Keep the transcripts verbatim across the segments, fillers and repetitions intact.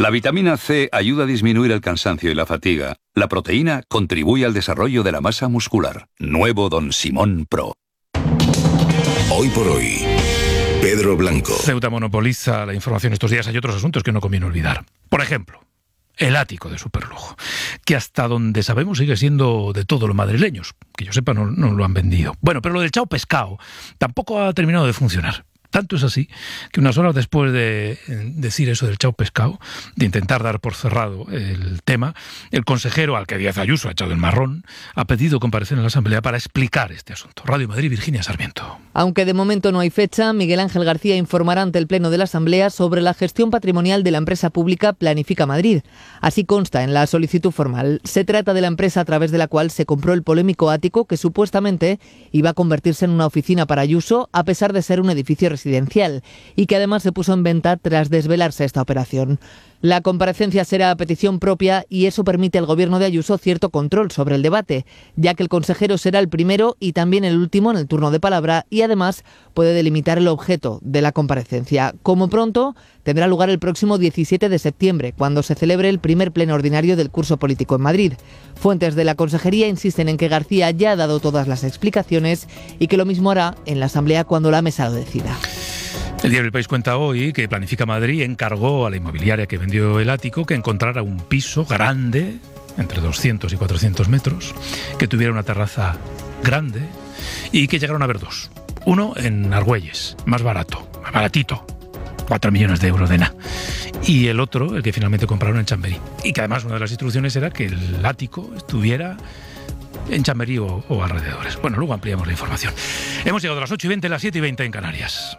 La vitamina C ayuda a disminuir el cansancio y la fatiga. La proteína contribuye al desarrollo de la masa muscular. Nuevo Don Simón Pro. Hoy por hoy, Pedro Blanco. Ceuta monopoliza la información estos días. Hay otros asuntos que no conviene olvidar. Por ejemplo, el ático de superlujo, que hasta donde sabemos sigue siendo de todos los madrileños. Que yo sepa, no, no lo han vendido. Bueno, pero lo del chao pescado tampoco ha terminado de funcionar. Tanto es así que unas horas después de decir eso del chao pescado, de intentar dar por cerrado el tema, el consejero, al que Díaz Ayuso ha echado el marrón, ha pedido comparecer en la Asamblea para explicar este asunto. Radio Madrid, Virginia Sarmiento. Aunque de momento no hay fecha, Miguel Ángel García informará ante el Pleno de la Asamblea sobre la gestión patrimonial de la empresa pública Planifica Madrid. Así consta en la solicitud formal. Se trata de la empresa a través de la cual se compró el polémico ático que supuestamente iba a convertirse en una oficina para Ayuso, a pesar de ser un edificio residencial. residencial y que además se puso en venta tras desvelarse esta operación. La comparecencia será a petición propia y eso permite al gobierno de Ayuso cierto control sobre el debate, ya que el consejero será el primero y también el último en el turno de palabra y además puede delimitar el objeto de la comparecencia. Como pronto, tendrá lugar el próximo diecisiete de septiembre, cuando se celebre el primer pleno ordinario del curso político en Madrid. Fuentes de la Consejería insisten en que García ya ha dado todas las explicaciones y que lo mismo hará en la Asamblea cuando la mesa lo decida. El diario El País cuenta hoy que Planifica Madrid encargó a la inmobiliaria que vendió el ático que encontrara un piso grande, entre doscientos y cuatrocientos metros, que tuviera una terraza grande y que llegaron a ver dos. Uno en Argüelles, más barato, más baratito, cuatro millones de euros de nada. Y el otro, el que finalmente compraron en Chamberí. Y que además una de las instrucciones era que el ático estuviera en Chamberí o, o alrededores. Bueno, luego ampliamos la información. Hemos llegado a las ocho y veinte, las siete y veinte en Canarias.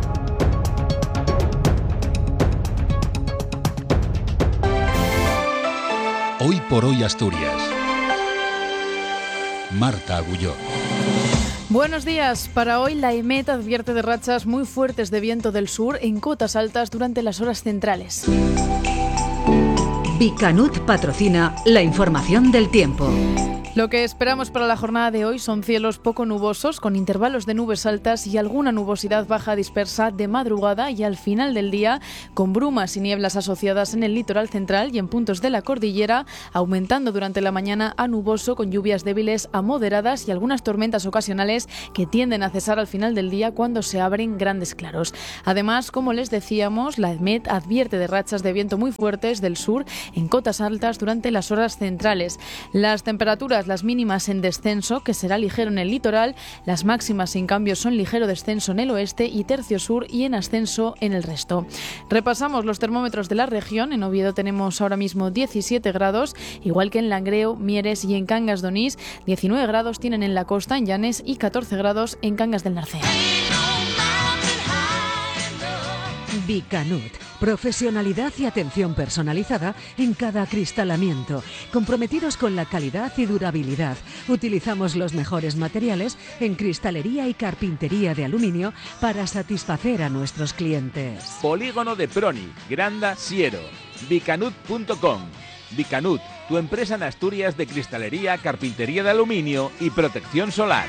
Hoy por hoy Asturias. Marta Agulló. Buenos días. Para hoy la EMET advierte de rachas muy fuertes de viento del sur en cotas altas durante las horas centrales. Bicanut patrocina la información del tiempo. Lo que esperamos para la jornada de hoy son cielos poco nubosos, con intervalos de nubes altas y alguna nubosidad baja dispersa de madrugada y al final del día, con brumas y nieblas asociadas en el litoral central y en puntos de la cordillera, aumentando durante la mañana a nuboso con lluvias débiles a moderadas y algunas tormentas ocasionales que tienden a cesar al final del día cuando se abren grandes claros. Además, como les decíamos, la EMET advierte de rachas de viento muy fuertes del sur en cotas altas durante las horas centrales. Las temperaturas, las mínimas en descenso, que será ligero en el litoral, las máximas en cambio son ligero descenso en el oeste y tercio sur y en ascenso en el resto. Repasamos los termómetros de la región. En Oviedo tenemos ahora mismo diecisiete grados, igual que en Langreo, Mieres y en Cangas de Onís. diecinueve grados tienen en la costa, en Llanes, y catorce grados en Cangas del Narcea. Bicanut, profesionalidad y atención personalizada en cada acristalamiento, comprometidos con la calidad y durabilidad. Utilizamos los mejores materiales en cristalería y carpintería de aluminio para satisfacer a nuestros clientes. Polígono de Proni, Granda, Siero, bicanut punto com. Bicanut, tu empresa en Asturias de cristalería, carpintería de aluminio y protección solar.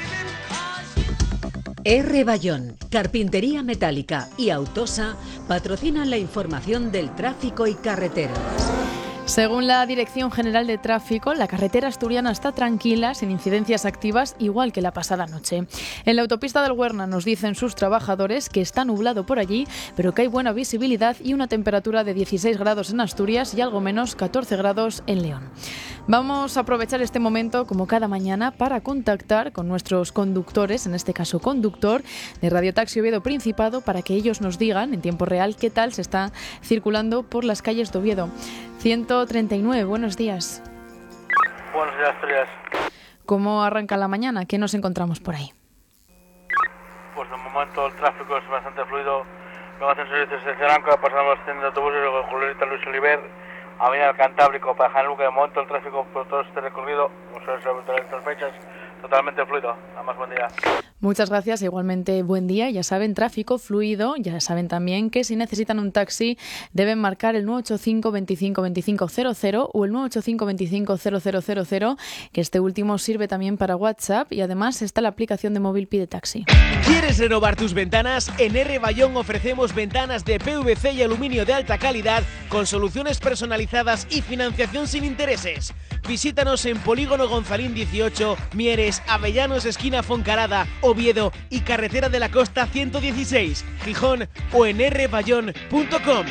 R. Bayón, Carpintería Metálica y Autosa patrocinan la información del tráfico y carreteras. Según la Dirección General de Tráfico, la carretera asturiana está tranquila, sin incidencias activas, igual que la pasada noche. En la autopista del Huerna nos dicen sus trabajadores que está nublado por allí, pero que hay buena visibilidad y una temperatura de dieciséis grados en Asturias y algo menos catorce grados en León. Vamos a aprovechar este momento, como cada mañana, para contactar con nuestros conductores, en este caso conductor, de Radio Taxi Oviedo Principado, para que ellos nos digan en tiempo real qué tal se está circulando por las calles de Oviedo. ciento treinta y nueve, buenos días. Buenos días, Asturias. ¿Cómo arranca la mañana? ¿Qué nos encontramos por ahí? Pues de momento el tráfico es bastante fluido. Luego hacen servicios de Ceranca, pasamos estación de autobuses, luego Julieta Luis Oliver, Avenida del Cantábrico, para Jaén Luque. De momento el tráfico por todo este recorrido, como suele ser en estas fechas, totalmente fluido. Nada más, buen día. Muchas gracias, igualmente buen día. Ya saben, tráfico fluido. Ya saben también que si necesitan un taxi deben marcar el nueve ocho cinco, veinticinco, veinticinco, cero cero o el nueve ocho cinco, veinticinco, cero cero cero cero, que este último sirve también para WhatsApp y además está la aplicación de móvil Pide Taxi. ¿Quieres renovar tus ventanas? En R. Bayón ofrecemos ventanas de P V C y aluminio de alta calidad con soluciones personalizadas y financiación sin intereses. Visítanos en Polígono Gonzalín dieciocho, Mieres, Avellanos, esquina Foncarada, Oviedo y Carretera de la Costa ciento dieciséis, Gijón o en r bayón punto com.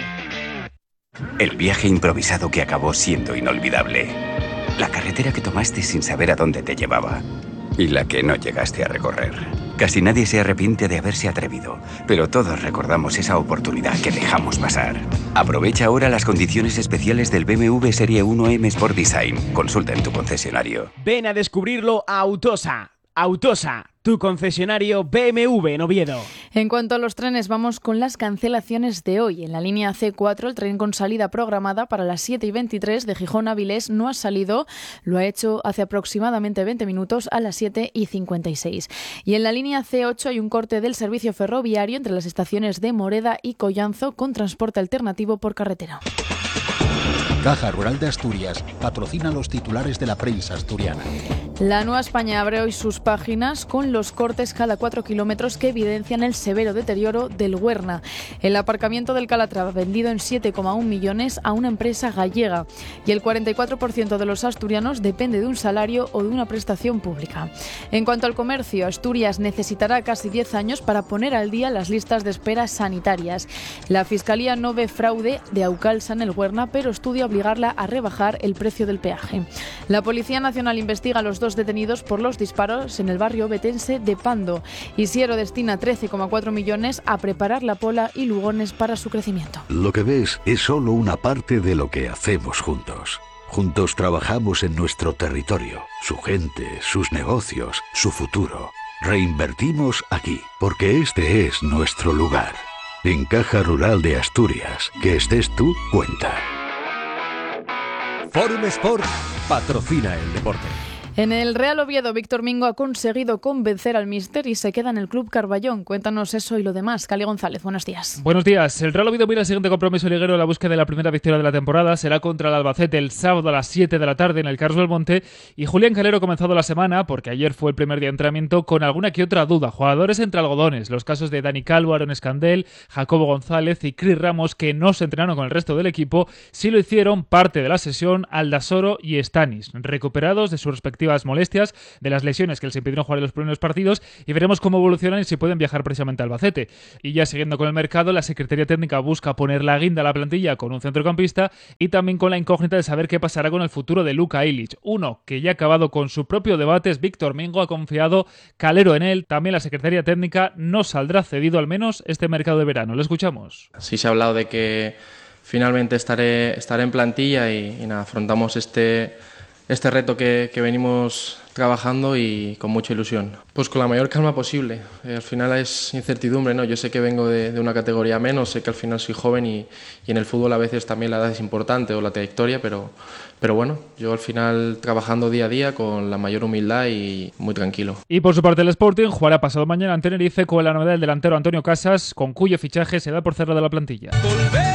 El viaje improvisado que acabó siendo inolvidable. La carretera que tomaste sin saber a dónde te llevaba. Y la que no llegaste a recorrer. Casi nadie se arrepiente de haberse atrevido, pero todos recordamos esa oportunidad que dejamos pasar. Aprovecha ahora las condiciones especiales del B M W Serie uno M Sport Design. Consulta en tu concesionario. Ven a descubrirlo a Autosa. Autosa, tu concesionario B M W en Oviedo. En cuanto a los trenes, vamos con las cancelaciones de hoy. En la línea C cuatro, el tren con salida programada para las siete y veintitrés de Gijón a Avilés no ha salido. Lo ha hecho hace aproximadamente veinte minutos a las siete y cincuenta y seis. Y en la línea C ocho hay un corte del servicio ferroviario entre las estaciones de Moreda y Collanzo con transporte alternativo por carretera. Caja Rural de Asturias patrocina los titulares de la prensa asturiana. La Nueva España abre hoy sus páginas con los cortes cada cuatro kilómetros que evidencian el severo deterioro del Huerna. El aparcamiento del Calatrava vendido en siete coma uno millones a una empresa gallega y el cuarenta y cuatro por ciento de los asturianos depende de un salario o de una prestación pública. En cuanto al comercio, Asturias necesitará casi diez años para poner al día las listas de espera sanitarias. La Fiscalía no ve fraude de Aucalsa en el Huerna, pero estudia obligarla a rebajar el precio del peaje. La Policía Nacional investiga a los dos detenidos por los disparos en el barrio ovetense de Pando. Isiero destina trece coma cuatro millones a preparar la pola y Lugones para su crecimiento. Lo que ves es solo una parte de lo que hacemos juntos. Juntos trabajamos en nuestro territorio, su gente, sus negocios, su futuro. Reinvertimos aquí, porque este es nuestro lugar. En Caja Rural de Asturias, que estés tú, cuenta. Forum Sport patrocina el deporte. En el Real Oviedo, Víctor Mingo ha conseguido convencer al míster y se queda en el Club Carballón. Cuéntanos eso y lo demás. Cali González, buenos días. Buenos días. El Real Oviedo mira el siguiente compromiso liguero en la búsqueda de la primera victoria de la temporada. Será contra el Albacete el sábado a las siete de la tarde en el Carlos Belmonte. Y Julián Calero ha comenzado la semana, porque ayer fue el primer día de entrenamiento, con alguna que otra duda. Jugadores entre algodones. Los casos de Dani Calvo, Aaron Escandel, Jacobo González y Cris Ramos, que no se entrenaron con el resto del equipo, sí lo hicieron parte de la sesión Aldasoro y Stanis, recuperados de sus respectivas molestias, de las lesiones que les impidieron jugar en los primeros partidos, y veremos cómo evolucionan y si pueden viajar precisamente a Albacete. Y ya siguiendo con el mercado, la Secretaría Técnica busca poner la guinda a la plantilla con un centrocampista y también con la incógnita de saber qué pasará con el futuro de Luka Ilic. Uno que ya ha acabado con su propio debate es Víctor Mingo, ha confiado Calero en él. También la Secretaría Técnica no saldrá cedido al menos este mercado de verano. Lo escuchamos. Sí se ha hablado de que finalmente estaré, estaré en plantilla y, y nada, afrontamos este, este reto que, que venimos trabajando y con mucha ilusión. Pues con la mayor calma posible. Eh, al final es incertidumbre, ¿no? Yo sé que vengo de, de una categoría menos, sé que al final soy joven y, y en el fútbol a veces también la edad es importante o la trayectoria, pero, pero bueno, yo al final trabajando día a día con la mayor humildad y muy tranquilo. Y por su parte el Sporting jugará pasado mañana en Tenerife con la novedad del delantero Antonio Casas, con cuyo fichaje se da por cerrado la plantilla.